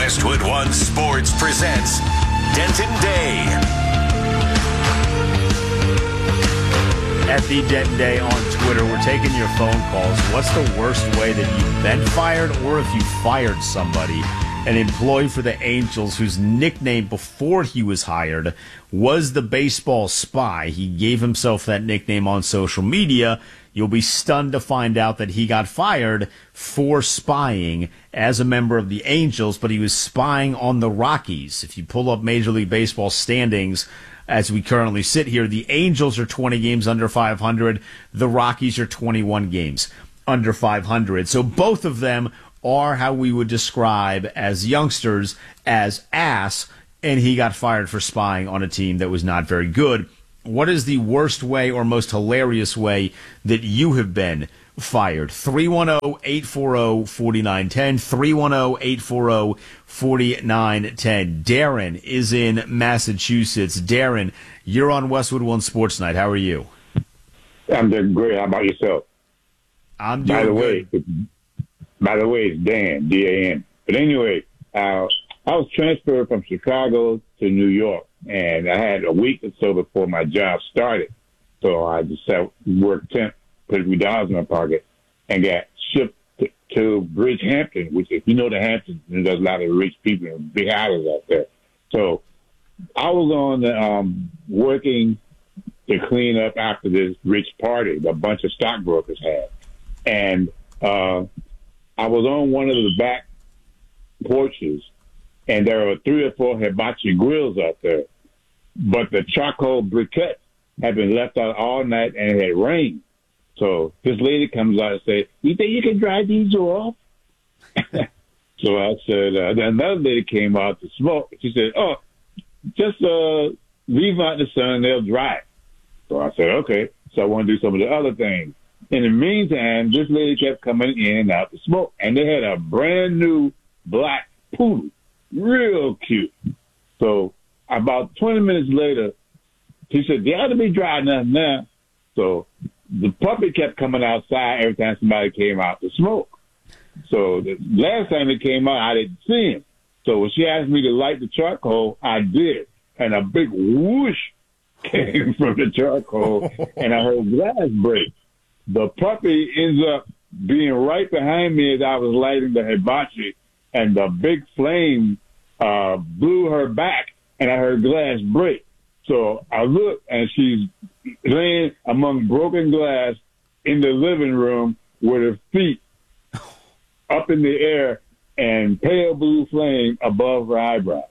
Westwood One Sports presents Denton Day. At the Denton Day on Twitter, we're taking your phone calls. What's the worst way that you've been fired, or if you fired somebody, an employee for the Angels whose nickname before he was hired was the baseball spy? He gave himself that nickname on social media. You'll be stunned to find out that he got fired for spying as a member of the Angels, but he was spying on the Rockies. If you pull up Major League Baseball standings as we currently sit here, the Angels are 20 games under 500. The Rockies are 21 games under 500. So both of them are how we would describe as youngsters as ass, and he got fired for spying on a team that was not very good. What is the worst way or most hilarious way that you have been fired? 310-840-4910, 310-840-4910. Darren is in Massachusetts. Darren, you're on Westwood One Sports Night. How are you? I'm doing great. How about yourself? I'm doing good. By the way, it's Dan, D-A-N. But anyway, I was transferred from Chicago to New York, and I had a week or so before my job started. So I just worked temp, put a few dollars in my pocket, and got shipped to Bridgehampton, which, if you know the Hamptons, there's a lot of rich people and big houses out there. So I was on working to clean up after this rich party that a bunch of stockbrokers had. And I was on one of the back porches, and there were 3 or 4 hibachi grills out there. But the charcoal briquettes had been left out all night, and it had rained. So this lady comes out and says, "You think you can dry these off?" So I said, then another lady came out to smoke. She said, "Oh, just leave them out in the sun, they'll dry." So I said, okay. So I want to do some of the other things. In the meantime, this lady kept coming in and out to smoke, and they had a brand new black poodle, real cute. So about 20 minutes later, she said, "They ought to be dry enough now." So the puppy kept coming outside every time somebody came out to smoke. So the last time they came out, I didn't see him. So when she asked me to light the charcoal, I did. And a big whoosh came from the charcoal, and I heard glass break. The puppy ends up being right behind me as I was lighting the hibachi, and the big flame blew her back, and I heard glass break. So I looked, and she's laying among broken glass in the living room with her feet up in the air and pale blue flame above her eyebrow.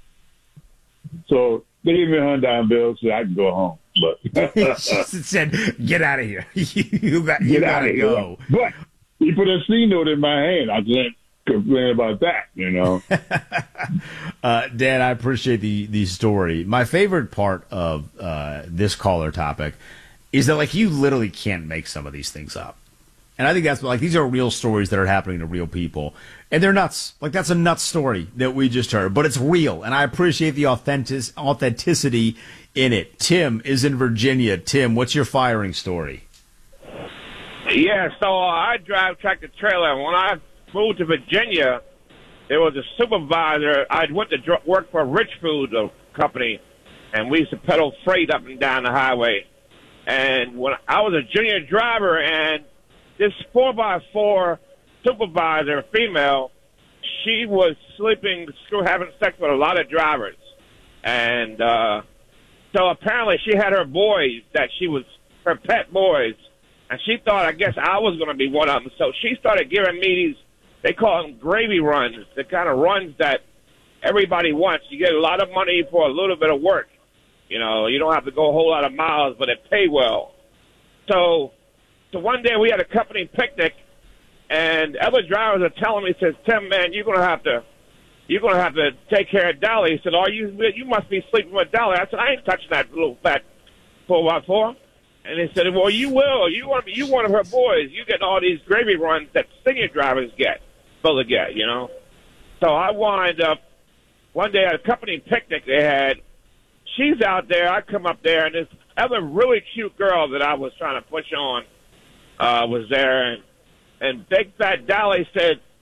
So they gave me a $100 bill so I can go home. But she said, "Get out of here. you got to go." But he put a C note in my hand. I can't complain about that, you know. Dan, I appreciate the story. My favorite part of this caller topic is that, like, you literally can't make some of these things up. And I think that's, like, these are real stories that are happening to real people. And they're nuts. Like, that's a nuts story that we just heard. But it's real. And I appreciate the authenticity in it. Tim is in Virginia. Tim, what's your firing story? Yeah, so I drive tractor trailer. When I moved to Virginia, there was a supervisor. I went to work for Rich Food Company, and we used to peddle freight up and down the highway. And when I was a junior driver, and this 4x4 supervisor, female, she was having sex with a lot of drivers. And so apparently she had her boys her pet boys, and she thought, I guess, I was going to be one of them. So she started giving me these, they call them gravy runs, the kind of runs that everybody wants. You get a lot of money for a little bit of work. You know, you don't have to go a whole lot of miles, but it pay well. So one day we had a company picnic, and other drivers are telling me, says, "Tim, man, you're gonna have to take care of Dolly." He said, "Oh, you must be sleeping with Dolly." I said, "I ain't touching that little fat 4x4. And they said, "Well, you will. You one of her boys. You get all these gravy runs that senior drivers supposed to get, you know." So I wind up one day at a company picnic they had. She's out there. I come up there, and this other really cute girl that I was trying to push on was there, and Big Fat Dolly said,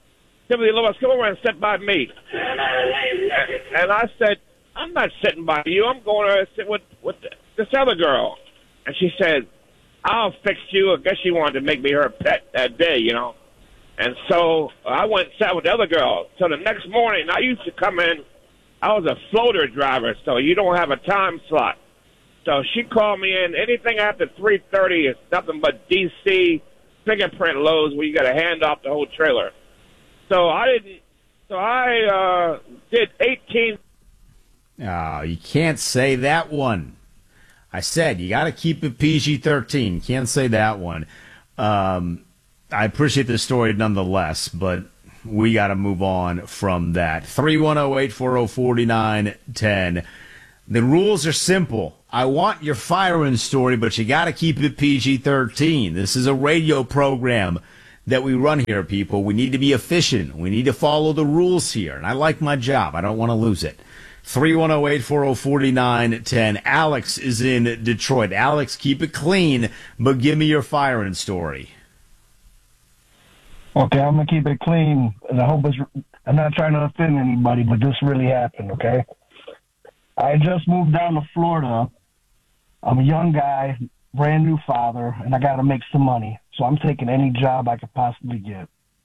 Timothy Lewis, come over and sit by me. And I said, I'm not sitting by you. I'm going to sit with this other girl. And she said, I'll fix you. I guess she wanted to make me her pet that day, you know. And so I went and sat with the other girl. So the next morning, I used to come in. I was a floater driver, so you don't have a time slot. So she called me in. Anything after 3:30 is nothing but DC fingerprint loads where you got to hand off the whole trailer. So I did 18. Oh, you can't say that one. I said you got to keep it PG-13. Can't say that one. I appreciate the story nonetheless, but we got to move on from that. 310-840-4910. The rules are simple. I want your firing story, but you got to keep it PG-13. This is a radio program that we run here, people. We need to be efficient. We need to follow the rules here, and I like my job. I don't want to lose it. 310-840-4910. Alex is in Detroit. Alex, keep it clean, but give me your firing story. Okay, I'm going to keep it clean, and I hope I'm not trying to offend anybody, but this really happened, okay? I just moved down to Florida. I'm a young guy, brand new father, and I got to make some money. So I'm taking any job I could possibly get.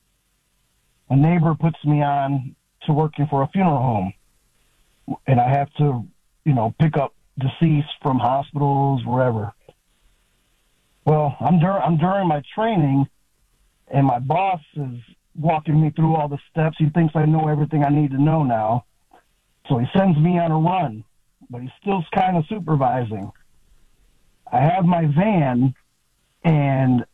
A neighbor puts me on to working for a funeral home, and I have to, pick up deceased from hospitals, wherever. Well, I'm during my training, and my boss is walking me through all the steps. He thinks I know everything I need to know now. So he sends me on a run, but he's still kind of supervising. I have my van, and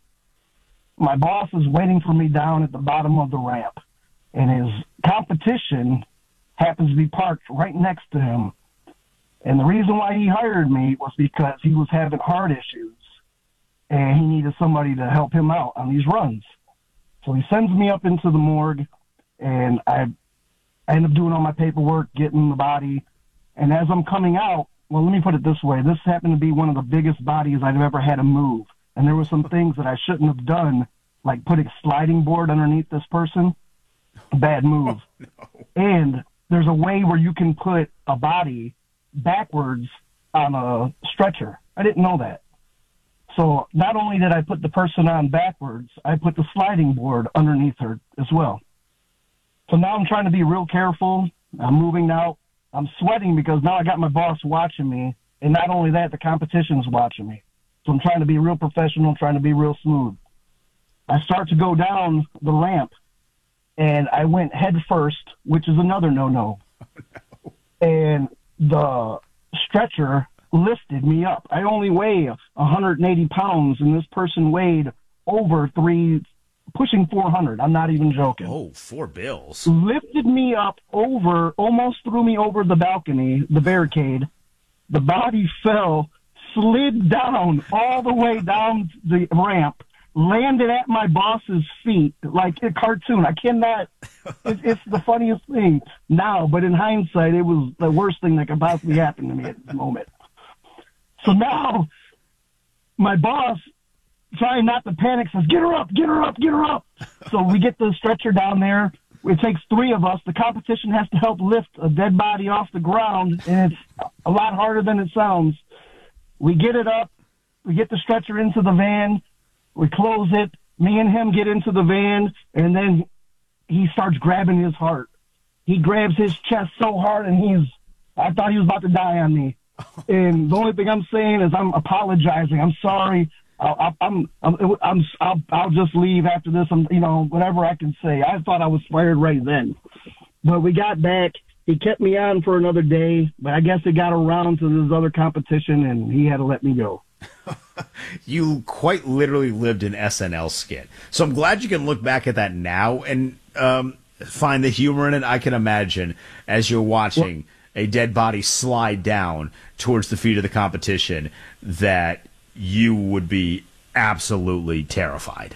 my boss is waiting for me down at the bottom of the ramp, and his competition happens to be parked right next to him. And the reason why he hired me was because he was having heart issues, and he needed somebody to help him out on these runs. So he sends me up into the morgue, and I end up doing all my paperwork, getting the body. And as I'm coming out, well, let me put it this way. This happened to be one of the biggest bodies I've ever had to move. And there were some things that I shouldn't have done, like putting a sliding board underneath this person. Bad move. Oh, no. And there's a way where you can put a body backwards on a stretcher. I didn't know that. So not only did I put the person on backwards, I put the sliding board underneath her as well. So now I'm trying to be real careful. I'm moving out. I'm sweating because now I got my boss watching me. And not only that, the competition's watching me. So I'm trying to be real professional, trying to be real smooth. I start to go down the ramp, and I went head first, which is another no-no. Oh, no. And the stretcher lifted me up. I only weigh 180 pounds, and this person weighed over pushing 400. I'm not even joking. Oh, $4. Lifted me up almost threw me over the balcony, the barricade. The body fell, slid down all the way down the ramp, landed at my boss's feet like a cartoon. I cannot. It's the funniest thing now, but in hindsight, it was the worst thing that could possibly happen to me at the moment. So now, my boss, trying not to panic, says, "Get her up, get her up, get her up." So we get the stretcher down there. It takes three of us. The competition has to help lift a dead body off the ground, and it's a lot harder than it sounds. We get it up. We get the stretcher into the van. We close it. Me and him get into the van, and then he starts grabbing his heart. He grabs his chest so hard, and I thought he was about to die on me. And the only thing I'm saying is I'm apologizing. I'm sorry. I'll just leave after this. Whatever I can say. I thought I was fired right then. But we got back. He kept me on for another day, but I guess it got around to this other competition, and he had to let me go. You quite literally lived an SNL skit. So I'm glad you can look back at that now and find the humor in it. I can imagine as you're watching a dead body slide down towards the feet of the competition that you would be absolutely terrified.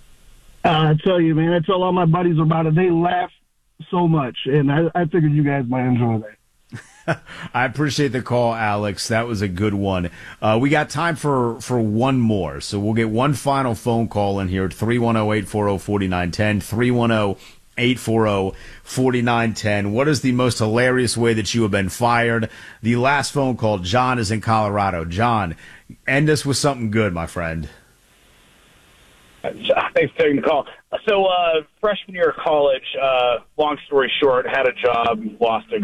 I tell you, man, I tell all my buddies about it. They laugh so much, and I figured you guys might enjoy that. I appreciate the call, Alex. That was a good one. We got time for one more, so we'll get one final phone call in here at 310-840-4910, 840-4910. What is the most hilarious way that you have been fired? The last phone call, John is in Colorado. John, end us with something good, my friend. Thanks for taking the call. So, freshman year of college, long story short, had a job, lost it.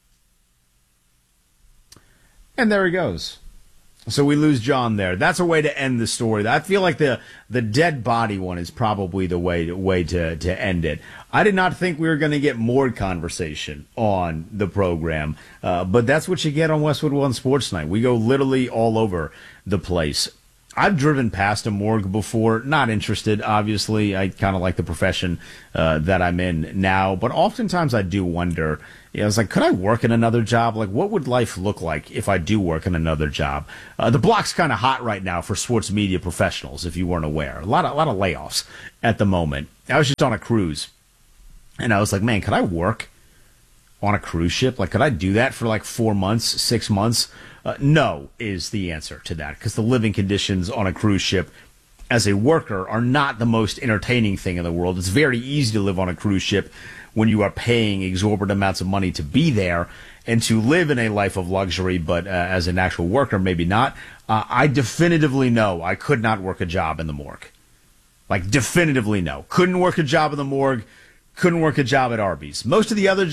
And there he goes. So we lose John there. That's a way to end the story. I feel like the dead body one is probably the way to end it. I did not think we were going to get more conversation on the program, but that's what you get on Westwood One Sports Night. We go literally all over the place. I've driven past a morgue before, not interested, obviously. I kind of like the profession that I'm in now, but oftentimes I do wonder, I was like, could I work in another job? Like, what would life look like if I do work in another job? The block's kind of hot right now for sports media professionals, if you weren't aware. A lot of layoffs at the moment. I was just on a cruise, and I was like, man, could I work on a cruise ship? Like, could I do that for like 4 months, 6 months? No is the answer to that, because the living conditions on a cruise ship as a worker are not the most entertaining thing in the world. It's very easy to live on a cruise ship when you are paying exorbitant amounts of money to be there and to live in a life of luxury, but as an actual worker, maybe not. I definitively know I could not work a job in the morgue. Like, definitively no. Couldn't work a job in the morgue, couldn't work a job at Arby's. Most of the other